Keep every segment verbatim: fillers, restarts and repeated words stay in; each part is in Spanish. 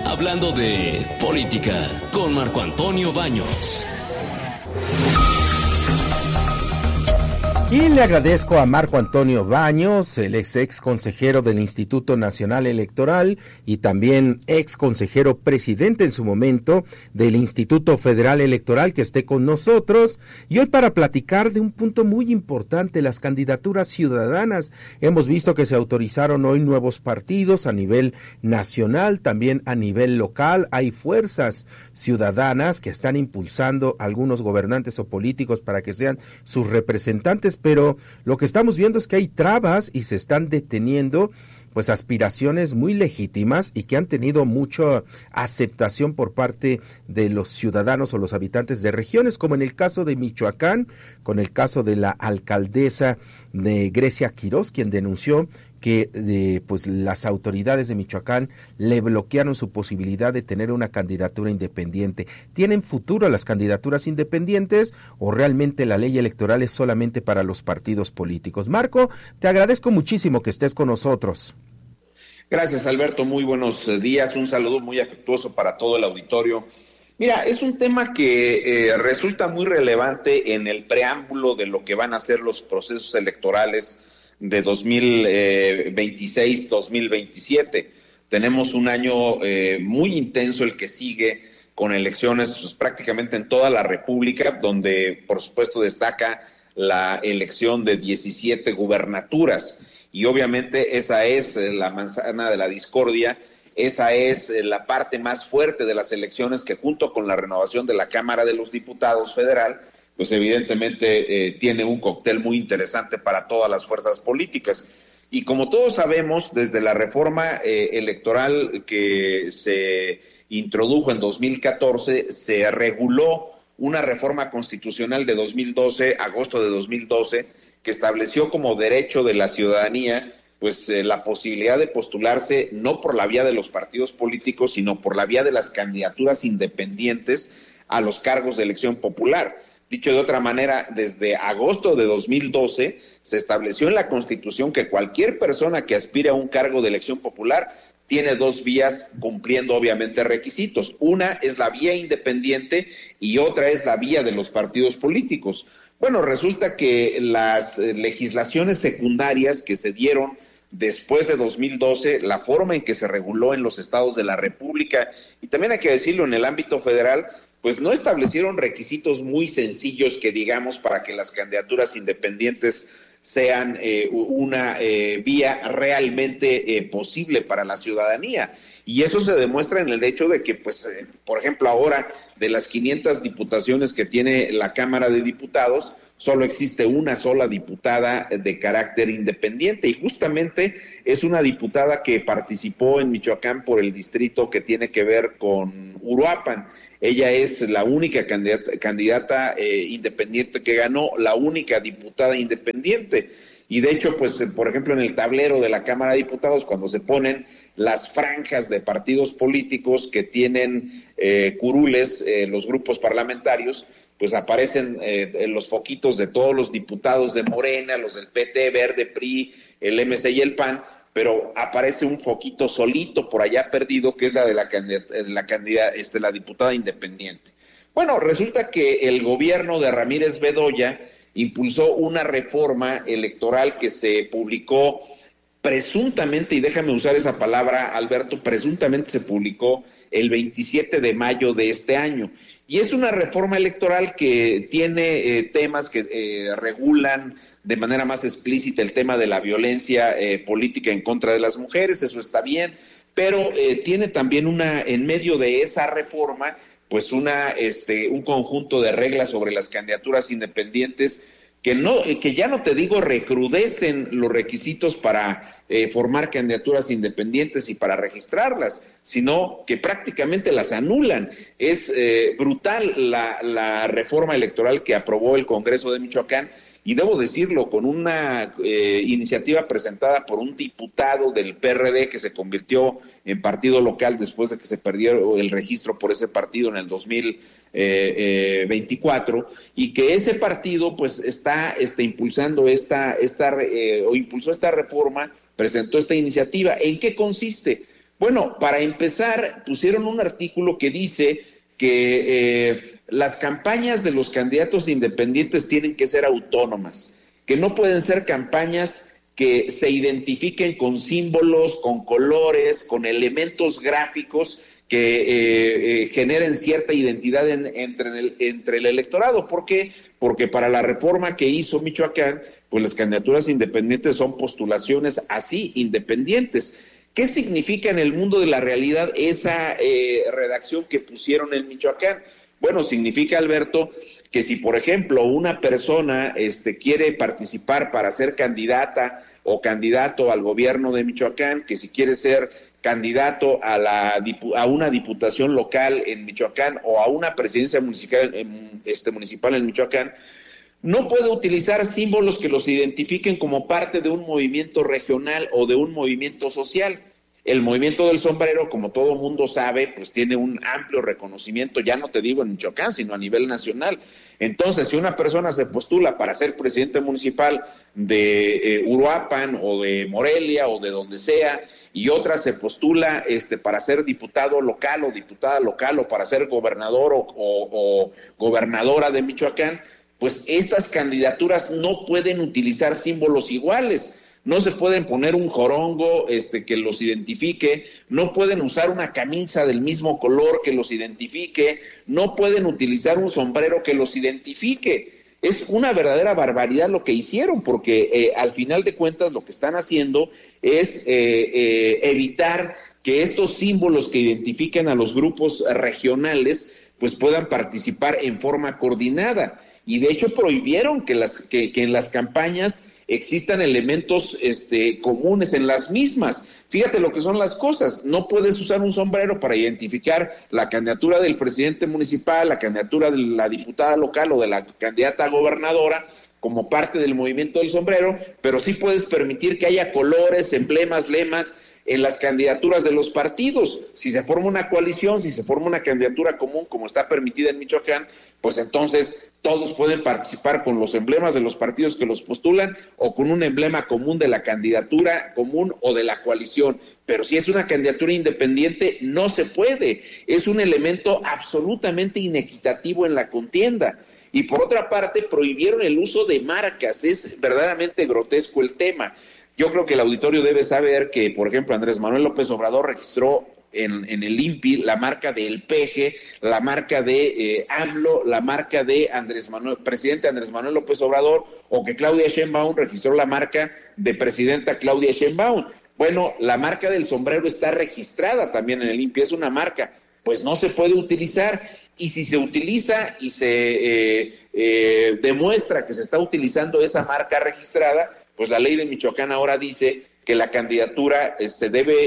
hablando de política con Marco Antonio Baños. Y le agradezco a Marco Antonio Baños, el ex ex consejero del Instituto Nacional Electoral y también ex consejero presidente en su momento del Instituto Federal Electoral, que esté con nosotros. Y hoy para platicar de un punto muy importante, las candidaturas ciudadanas. Hemos visto que se autorizaron hoy nuevos partidos a nivel nacional, también a nivel local. Hay fuerzas ciudadanas que están impulsando a algunos gobernantes o políticos para que sean sus representantes, pero lo que estamos viendo es que hay trabas y se están deteniendo pues aspiraciones muy legítimas y que han tenido mucha aceptación por parte de los ciudadanos o los habitantes de regiones, como en el caso de Michoacán, con el caso de la alcaldesa de Grecia Quirós, quien denunció que eh, pues las autoridades de Michoacán le bloquearon su posibilidad de tener una candidatura independiente. ¿Tienen futuro las candidaturas independientes o realmente la ley electoral es solamente para los partidos políticos? Marco, te agradezco muchísimo que estés con nosotros. Gracias, Alberto, muy buenos días, un saludo muy afectuoso para todo el auditorio. Mira, es un tema que eh, resulta muy relevante en el preámbulo de lo que van a ser los procesos electorales de dos mil veintiséis dos mil veintisiete. Tenemos un año eh, muy intenso el que sigue, con elecciones pues, prácticamente en toda la República, donde por supuesto destaca la elección de diecisiete gubernaturas. Y obviamente esa es la manzana de la discordia, esa es la parte más fuerte de las elecciones que junto con la renovación de la Cámara de los Diputados Federal, pues evidentemente eh, tiene un cóctel muy interesante para todas las fuerzas políticas. Y como todos sabemos, desde la reforma eh, electoral que se introdujo en dos mil catorce, se reguló una reforma constitucional de dos mil doce, agosto de dos mil doce, que estableció como derecho de la ciudadanía pues eh, la posibilidad de postularse no por la vía de los partidos políticos, sino por la vía de las candidaturas independientes a los cargos de elección popular. Dicho de otra manera, desde agosto de dos mil doce se estableció en la Constitución que cualquier persona que aspire a un cargo de elección popular tiene dos vías cumpliendo obviamente requisitos. Una es la vía independiente y otra es la vía de los partidos políticos. Bueno, resulta que las eh, legislaciones secundarias que se dieron después de dos mil doce, la forma en que se reguló en los estados de la República, y también hay que decirlo en el ámbito federal, pues no establecieron requisitos muy sencillos que digamos para que las candidaturas independientes sean eh, una eh, vía realmente eh, posible para la ciudadanía. Y eso se demuestra en el hecho de que, pues, eh, por ejemplo, ahora de las quinientas diputaciones que tiene la Cámara de Diputados, solo existe una sola diputada de carácter independiente, y justamente es una diputada que participó en Michoacán por el distrito que tiene que ver con Uruapan. Ella es la única candidata, candidata eh, independiente que ganó, la única diputada independiente. Y de hecho, pues, por ejemplo, en el tablero de la Cámara de Diputados, cuando se ponen las franjas de partidos políticos que tienen eh, curules, eh, los grupos parlamentarios, pues aparecen eh, los foquitos de todos los diputados de Morena, los del P T, Verde, P R I, el M C y el P A N, pero aparece un foquito solito por allá perdido, que es la de la candidata, la, candidata, este, la diputada independiente. Bueno, resulta que el gobierno de Ramírez Bedoya impulsó una reforma electoral que se publicó presuntamente, y déjame usar esa palabra, Alberto, presuntamente se publicó el veintisiete de mayo de este año. Y es una reforma electoral que tiene eh, temas que eh, regulan de manera más explícita el tema de la violencia eh, política en contra de las mujeres, eso está bien, pero eh, tiene también una, en medio de esa reforma, pues una, este, un conjunto de reglas sobre las candidaturas independientes que no, que ya no te digo recrudecen los requisitos para eh, formar candidaturas independientes y para registrarlas, sino que prácticamente las anulan. Es eh, brutal la, la reforma electoral que aprobó el Congreso de Michoacán, y debo decirlo, con una eh, iniciativa presentada por un diputado del P R D que se convirtió en partido local después de que se perdió el registro por ese partido en el dos mil veinticuatro, y que ese partido pues está, está impulsando esta, esta eh, o impulsó esta reforma, presentó esta iniciativa. ¿En qué consiste? Bueno, para empezar, pusieron un artículo que dice que eh, las campañas de los candidatos independientes tienen que ser autónomas, que no pueden ser campañas que se identifiquen con símbolos, con colores, con elementos gráficos que eh, eh, generen cierta identidad en, entre, el, entre el electorado. ¿Por qué? Porque para la reforma que hizo Michoacán, pues las candidaturas independientes son postulaciones así, independientes. ¿Qué significa en el mundo de la realidad esa eh, redacción que pusieron en Michoacán? Bueno, significa, Alberto, que si, por ejemplo, una persona este, quiere participar para ser candidata o candidato al gobierno de Michoacán, que si quiere ser candidato a, la, a una diputación local en Michoacán o a una presidencia municipal, este, municipal en Michoacán, no puede utilizar símbolos que los identifiquen como parte de un movimiento regional o de un movimiento social. El movimiento del sombrero, como todo mundo sabe, pues tiene un amplio reconocimiento, ya no te digo en Michoacán, sino a nivel nacional. Entonces, si una persona se postula para ser presidente municipal de eh, Uruapan o de Morelia o de donde sea, y otra se postula este, para ser diputado local o diputada local o para ser gobernador o, o, o gobernadora de Michoacán, pues estas candidaturas no pueden utilizar símbolos iguales. No se pueden poner un jorongo este, que los identifique, no pueden usar una camisa del mismo color que los identifique, no pueden utilizar un sombrero que los identifique. Es una verdadera barbaridad lo que hicieron, porque eh, al final de cuentas lo que están haciendo es eh, eh, evitar que estos símbolos que identifiquen a los grupos regionales pues puedan participar en forma coordinada. Y de hecho prohibieron que, las, que, que en las campañas existan elementos este, comunes en las mismas. Fíjate lo que son las cosas, no puedes usar un sombrero para identificar la candidatura del presidente municipal, la candidatura de la diputada local o de la candidata a gobernadora como parte del movimiento del sombrero, pero sí puedes permitir que haya colores, emblemas, lemas en las candidaturas de los partidos. Si se forma una coalición, si se forma una candidatura común como está permitida en Michoacán, pues entonces todos pueden participar con los emblemas de los partidos que los postulan o con un emblema común de la candidatura común o de la coalición. Pero si es una candidatura independiente, no se puede. Es un elemento absolutamente inequitativo en la contienda. Y por otra parte, prohibieron el uso de marcas. Es verdaderamente grotesco el tema. Yo creo que el auditorio debe saber que, por ejemplo, Andrés Manuel López Obrador registró en, en el I N P I la marca del Peje, la marca de eh, AMLO, la marca de Andrés Manuel, presidente Andrés Manuel López Obrador, o que Claudia Sheinbaum registró la marca de presidenta Claudia Sheinbaum. Bueno, la marca del sombrero está registrada también en el I N P I, es una marca, pues no se puede utilizar. Y si se utiliza y se eh, eh, demuestra que se está utilizando esa marca registrada, pues la ley de Michoacán ahora dice que la candidatura eh, se debe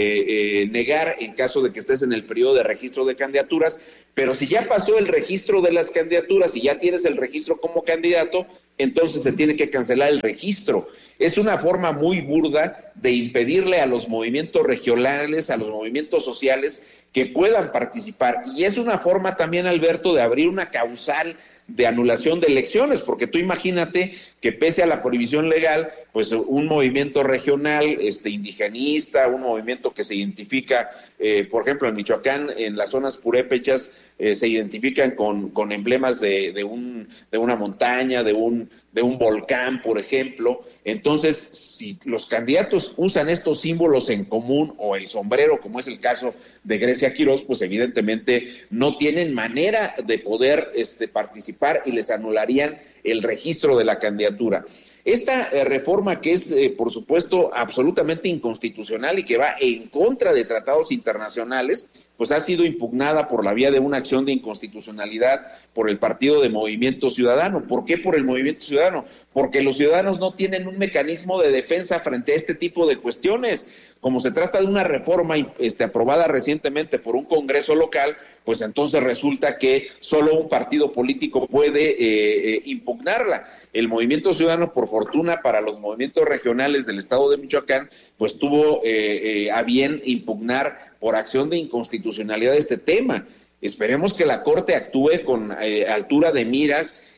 eh, eh, negar en caso de que estés en el periodo de registro de candidaturas, pero si ya pasó el registro de las candidaturas y ya tienes el registro como candidato, entonces se tiene que cancelar el registro. Es una forma muy burda de impedirle a los movimientos regionales, a los movimientos sociales que puedan participar, y es una forma también, Alberto, de abrir una causal de anulación de elecciones, porque tú imagínate que pese a la prohibición legal, pues un movimiento regional este indigenista, un movimiento que se identifica, eh, por ejemplo, en Michoacán, en las zonas purépechas, eh, se identifican con, con emblemas de, de, un, de una montaña, de un, de un volcán, por ejemplo. Entonces, si los candidatos usan estos símbolos en común o el sombrero, como es el caso de Grecia Quirós, pues evidentemente no tienen manera de poder este, participar y les anularían el registro de la candidatura. Esta eh, reforma que es, eh, por supuesto, absolutamente inconstitucional y que va en contra de tratados internacionales, pues ha sido impugnada por la vía de una acción de inconstitucionalidad por el Partido de Movimiento Ciudadano. ¿Por qué por el Movimiento Ciudadano? Porque los ciudadanos no tienen un mecanismo de defensa frente a este tipo de cuestiones. Como se trata de una reforma este, aprobada recientemente por un Congreso local, pues entonces resulta que solo un partido político puede eh, eh, impugnarla. El Movimiento Ciudadano, por fortuna para los movimientos regionales del estado de Michoacán, pues tuvo eh, eh, a bien impugnar por acción de inconstitucionalidad este tema. Esperemos que la Corte actúe con eh, altura de miras,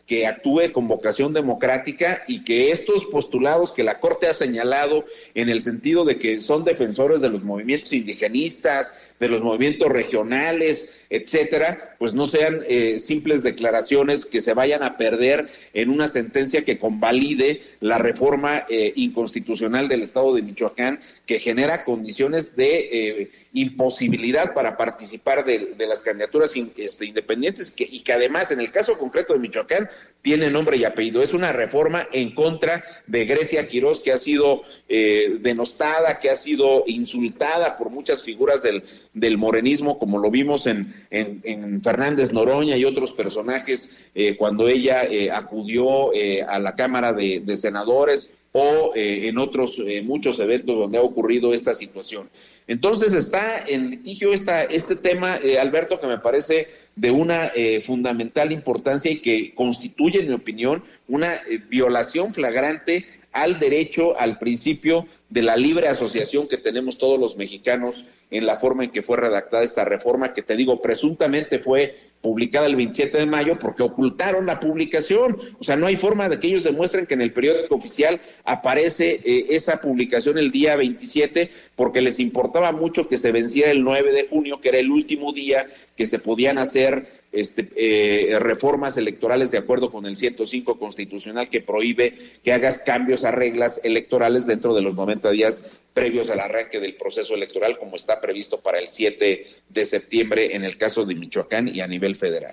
que actúe con vocación democrática y que estos postulados que la Corte ha señalado en el sentido de que son defensores de los movimientos indigenistas, de los movimientos regionales, etcétera, pues no sean eh, simples declaraciones que se vayan a perder en una sentencia que convalide la reforma eh, inconstitucional del Estado de Michoacán, que genera condiciones de eh, imposibilidad para participar de, de las candidaturas in, este, independientes que, y que además en el caso concreto de Michoacán tiene nombre y apellido. Es una reforma en contra de Grecia Quirós, que ha sido eh, denostada, que ha sido insultada por muchas figuras del, del morenismo, como lo vimos en, en, en Fernández Noroña y otros personajes eh, cuando ella eh, acudió eh, a la Cámara de, de Senadores o eh, en otros eh, muchos eventos donde ha ocurrido esta situación. Entonces está en litigio esta, este tema, eh, Alberto, que me parece de una eh, fundamental importancia y que constituye, en mi opinión, una eh, violación flagrante al derecho, al principio de la libre asociación que tenemos todos los mexicanos en la forma en que fue redactada esta reforma, que te digo, presuntamente fue publicada el veintisiete de mayo porque ocultaron la publicación. O sea, no hay forma de que ellos demuestren que en el periódico oficial aparece eh, esa publicación el día veintisiete, porque les importaba mucho que se venciera el nueve de junio, que era el último día que se podían hacer este, eh, reformas electorales de acuerdo con el ciento cinco constitucional, que prohíbe que hagas cambios a reglas electorales dentro de los noventa días previos al arranque del proceso electoral, como está previsto para el siete de septiembre en el caso de Michoacán y a nivel federal.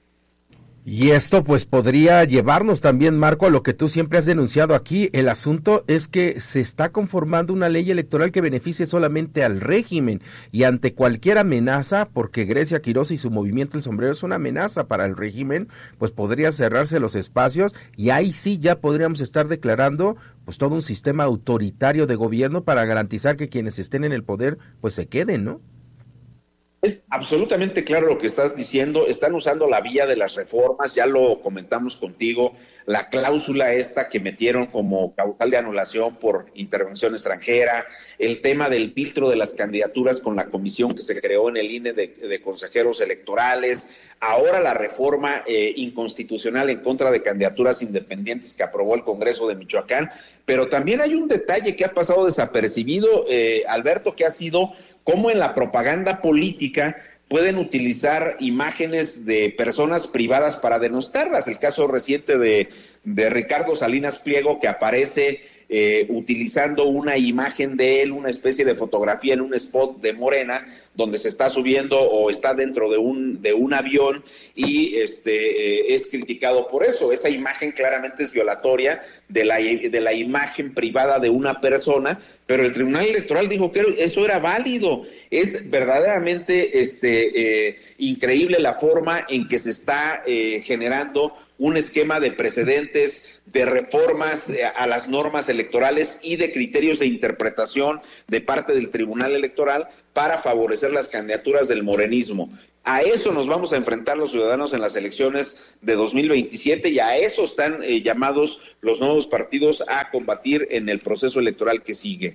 Y esto pues podría llevarnos también, Marco, a lo que tú siempre has denunciado aquí. El asunto es que se está conformando una ley electoral que beneficie solamente al régimen, y ante cualquier amenaza, porque Grecia Quirós y su movimiento El Sombrero es una amenaza para el régimen, pues podría cerrarse los espacios y ahí sí ya podríamos estar declarando pues todo un sistema autoritario de gobierno para garantizar que quienes estén en el poder pues se queden, ¿no? Es absolutamente claro lo que estás diciendo. Están usando la vía de las reformas, ya lo comentamos contigo, la cláusula esta que metieron como causal de anulación por intervención extranjera, el tema del filtro de las candidaturas con la comisión que se creó en el I N E de, de consejeros electorales, ahora la reforma eh, inconstitucional en contra de candidaturas independientes que aprobó el Congreso de Michoacán, pero también hay un detalle que ha pasado desapercibido, eh, Alberto, que ha sido cómo en la propaganda política pueden utilizar imágenes de personas privadas para denostarlas. El caso reciente de, de Ricardo Salinas Pliego, que aparece eh, utilizando una imagen de él, una especie de fotografía en un spot de Morena, donde se está subiendo o está dentro de un de un avión y este eh, es criticado por eso. Esa imagen claramente es violatoria de la de la imagen privada de una persona, pero el Tribunal Electoral dijo que eso era válido. Es verdaderamente este eh, increíble la forma en que se está eh, generando un esquema de precedentes, de reformas eh, a las normas electorales y de criterios de interpretación de parte del Tribunal Electoral para favorecer las candidaturas del morenismo. A eso nos vamos a enfrentar los ciudadanos en las elecciones de dos mil veintisiete y a eso están eh, llamados los nuevos partidos a combatir en el proceso electoral que sigue.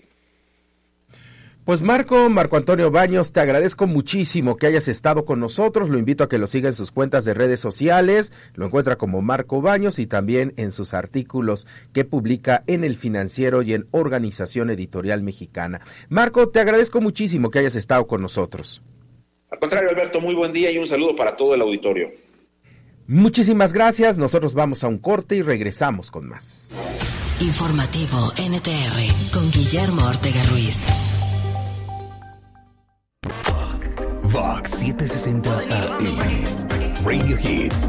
Pues Marco, Marco Antonio Baños, te agradezco muchísimo que hayas estado con nosotros. Lo invito a que lo siga en sus cuentas de redes sociales, lo encuentra como Marco Baños y también en sus artículos que publica en El Financiero y en Organización Editorial Mexicana. Marco, te agradezco muchísimo que hayas estado con nosotros. Al contrario, Alberto, muy buen día y un saludo para todo el auditorio. Muchísimas gracias, nosotros vamos a un corte y regresamos con más. Informativo N T R con Guillermo Ortega Ruiz. Vox setecientos sesenta A M, Radio Hits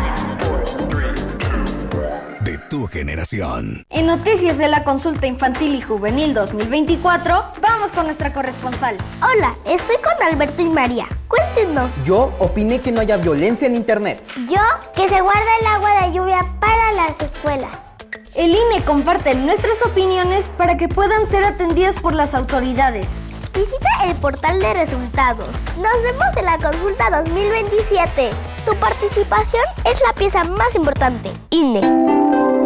de tu generación. En noticias de la consulta infantil y juvenil dos mil veinticuatro, vamos con nuestra corresponsal. Hola, estoy con Alberto y María. Cuéntenos. Yo opiné que no haya violencia en internet. Yo, que se guarda el agua de lluvia para las escuelas. El I N E comparte nuestras opiniones para que puedan ser atendidas por las autoridades. Visita el portal de resultados. Nos vemos en la consulta dos mil veintisiete. Tu participación es la pieza más importante. I N E.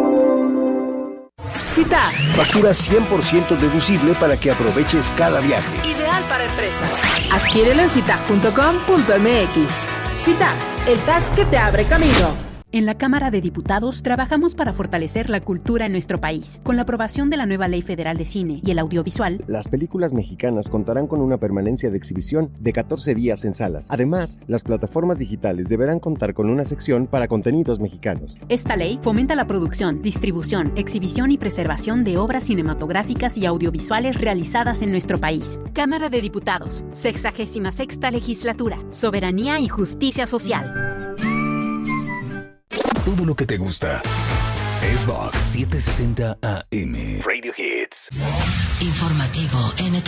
Cita. Factura cien por ciento deducible para que aproveches cada viaje. Ideal para empresas. Adquiérelo en cita punto com punto m x. Cita, el tag que te abre camino. En la Cámara de Diputados trabajamos para fortalecer la cultura en nuestro país. Con la aprobación de la nueva Ley Federal de Cine y el Audiovisual, las películas mexicanas contarán con una permanencia de exhibición de catorce días en salas. Además, las plataformas digitales deberán contar con una sección para contenidos mexicanos. Esta ley fomenta la producción, distribución, exhibición y preservación de obras cinematográficas y audiovisuales realizadas en nuestro país. Cámara de Diputados, sexagésima sexta Legislatura, Soberanía y Justicia Social. Todo lo que te gusta es Vox setecientos sesenta A M. Radio Hits. Informativo N T R.